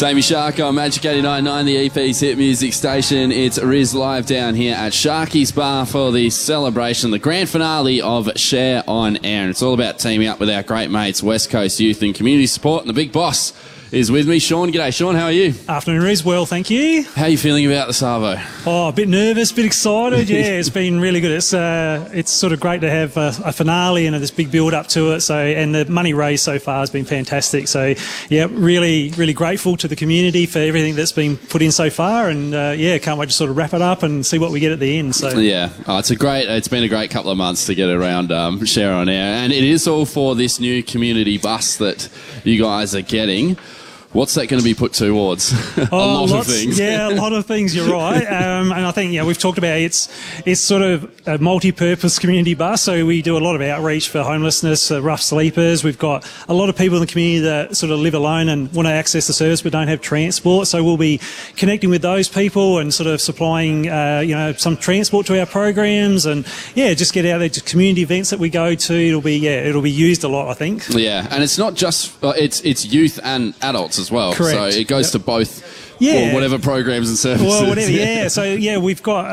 Sammy Shark on Magic 89.9, the EP's hit music station. It's Riz live down here at Sharky's Bar for the celebration, the grand finale of Share on Air. And it's all about teaming up with our great mates, West Coast Youth and Community Support. And the big boss is with me, Sean. G'day, Sean. How are you? Afternoon, Riz. Well, thank you. How are you feeling about the Savo? Oh, a bit nervous, a bit excited. Yeah, it's been really good. It's sort of great to have a finale and this big build-up to it. So, and the money raised so far has been fantastic. So, yeah, really, really grateful to the community for everything that's been put in so far. And yeah, can't wait to sort of wrap it up and see what we get at the end. So yeah, it's been a great couple of months to get around Share on Air, and it is all for this new community bus that you guys are getting. What's that going to be put towards? A lot of things. Yeah, a lot of things, you're right. And I think, we've talked about it's sort of a multi-purpose community bus. So we do a lot of outreach for homelessness, rough sleepers. We've got a lot of people in the community that sort of live alone and want to access the service but don't have transport. So we'll be connecting with those people and sort of supplying, some transport to our programs, and just get out there to community events that we go to. It'll be used a lot, I think. Yeah, and it's not just it's youth and adults as well. Correct. So it goes to both. Yeah. Or whatever programs and services. Well, whatever. Yeah. So we've got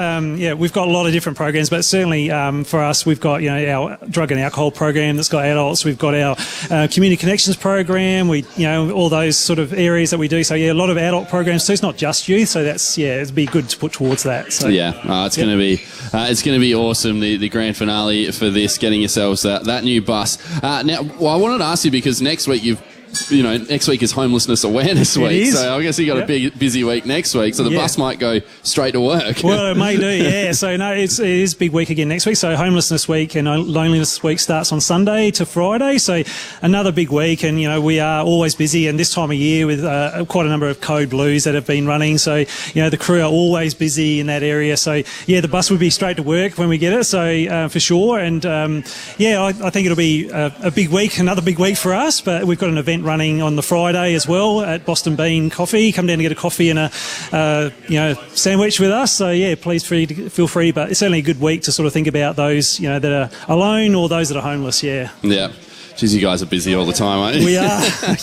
a lot of different programs, but certainly for us, we've got our drug and alcohol program that's got adults. We've got our community connections program. We all those sort of areas that we do. So a lot of adult programs. So it's not just youth. So that's it'd be good to put towards that. So it's going to be awesome. The grand finale for this, getting yourselves that new bus. Now, I wanted to ask you because next week next week is Homelessness Awareness Week, so I guess you got a big busy week next week. So the bus might go straight to work. Well, it may do, yeah. So no, it is big week again next week. So Homelessness Week and Loneliness Week starts on Sunday to Friday. So another big week, and we are always busy. And this time of year with quite a number of Code Blues that have been running. So the crew are always busy in that area. So the bus would be straight to work when we get it. So for sure, and I think it'll be a big week, another big week for us. But we've got an event running on the Friday as well at Boston Bean Coffee. Come down to get a coffee and a sandwich with us. So please feel free. But it's certainly a good week to sort of think about those that are alone or those that are homeless. Yeah. Jeez, you guys are busy all the time, aren't you? We are.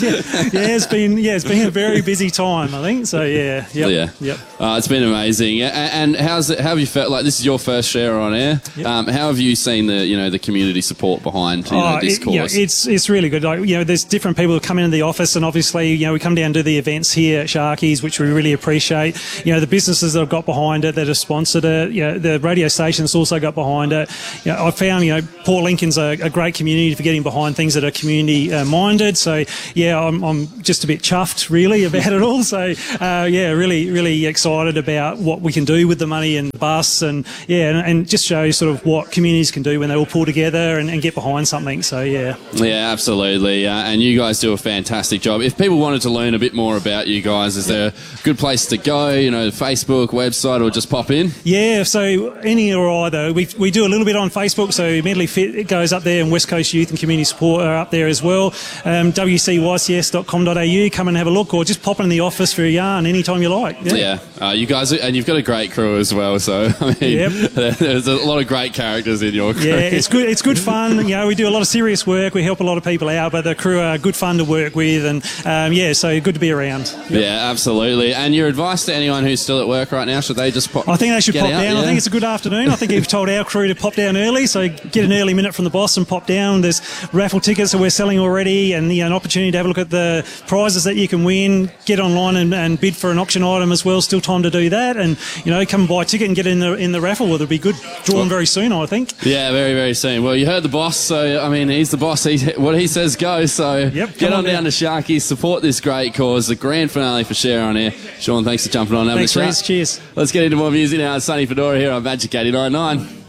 It's been a very busy time, I think. So it's been amazing. And how have you felt? Like, this is your first Share on Air. How have you seen the community support behind this cause? It's really good. There's different people who come into the office, and obviously we come down to the events here at Sharky's, which we really appreciate. The businesses that have got behind it, that have sponsored it. The radio stations also got behind it. I found Port Lincoln's a great community for getting behind things that are community minded. So I'm just a bit chuffed really about it all. So really, really excited about what we can do with the money and the bus, and just show sort of what communities can do when they all pull together and get behind something. So absolutely. And you guys do a fantastic job. If people wanted to learn a bit more about you guys, is there a good place to go? Facebook, website, or just pop in? So any or either. We do a little bit on Facebook. So Mentally Fit, it goes up there, and West Coast Youth and Community Support are up there as well. WCYCS.com.au, come and have a look, or just pop in the office for a yarn anytime you like. You guys, and you've got a great crew as well, so there's a lot of great characters in your crew. It's good fun. We do a lot of serious work, we help a lot of people out, but the crew are good fun to work with, and so good to be around. Absolutely. And your advice to anyone who's still at work right now, should they just pop? I think they should pop down. I think it's a good afternoon. I think you've told our crew to pop down early, so get an early minute from the boss and pop down. There's raffle tickets that we're selling already, and an opportunity to have a look at the prizes that you can win. Get online and bid for an auction item as well. Still time to do that, and come and buy a ticket and get in the raffle. It'll be good. Drawn very soon, I think. Yeah, very, very soon. Well, you heard the boss, so he's the boss. What he says goes. So get on down to Sharky's, support this great cause. The grand finale for Share on Air. Sean, thanks for jumping on. Thanks, Riz. Cheers. Let's get into more music now. It's Sonny Fedora here on Magic 89.9.